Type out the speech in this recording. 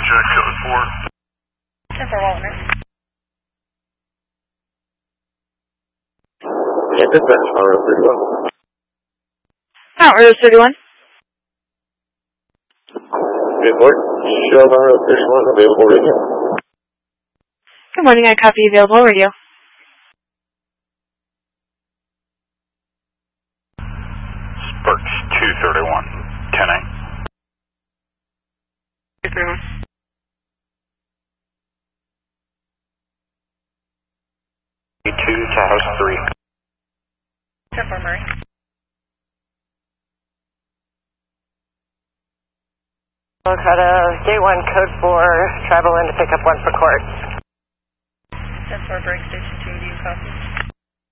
check, code 4. 10-4, Walter. Yeah, dispatch, Mount Road 31. Mount Road 31. Report, show Mount Road 31, available radio. Good morning, I copy available radio. Sparks 231, 10-8. 231. 2 Tahoe 3. 10-4, Murray. Colorado, Gate 1, Code 4, travel in to pick up 1 for court. 10-4, break station 2, do you copy?